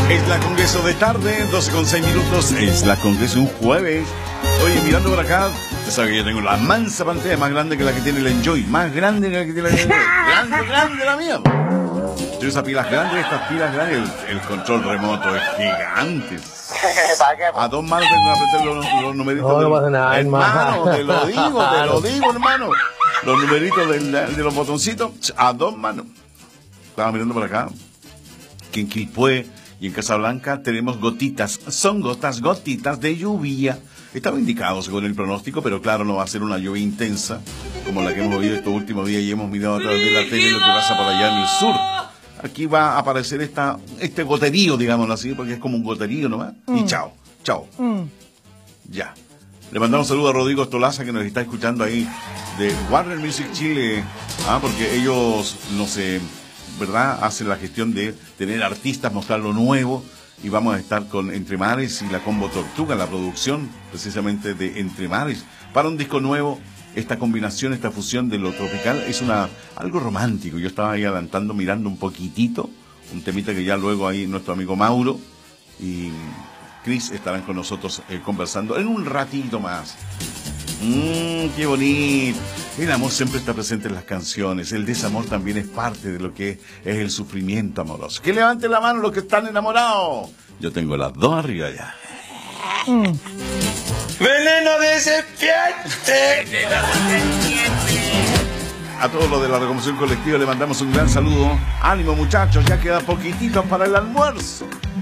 Es la Congreso de tarde, 12:06. Es la Congreso un jueves. Oye, mirando por acá, usted sabe que yo tengo la mansa pantalla más grande que la que tiene el Enjoy. Más grande que la que tiene el Enjoy. Grande la mía. Yo esas pilas grandes, estas pilas grandes, el control remoto es gigante. A dos manos tengo que apretar los numeritos. No pasa nada, hermano. Te lo digo, hermano. Los numeritos de los botoncitos, a dos manos. Estaba mirando por acá, que en Quilpué y en Casablanca tenemos gotitas. Son gotitas de lluvia. Estaba indicado según el pronóstico, pero claro, no va a ser una lluvia intensa como la que hemos vivido estos últimos días y hemos mirado a través de la tele lo que pasa por allá en el sur. Aquí va a aparecer este goterío, digámoslo así, porque es como un goterío nomás. Y chao. Ya. Le mandamos un saludo a Rodrigo Estolaza, que nos está escuchando ahí de Warner Music Chile, porque ellos, no sé, ¿verdad?, hacen la gestión de tener artistas, mostrar lo nuevo, y vamos a estar con Entre Mares y la Combo Tortuga, la producción precisamente de Entre Mares, para un disco nuevo. Esta combinación, esta fusión de lo tropical es algo romántico. Yo estaba ahí adelantando, mirando un poquitito, un temita que ya luego ahí nuestro amigo Mauro y Chris estarán con nosotros conversando en un ratito más. Qué bonito. El amor siempre está presente en las canciones. El desamor también es parte de lo que es el sufrimiento amoroso. Que levanten la mano los que están enamorados. Yo tengo las dos arriba ya. ¡Veneno desafiante! A todos los de la Locomoción Colectiva le mandamos un gran saludo. Ánimo, muchachos, ya queda poquitito para el almuerzo.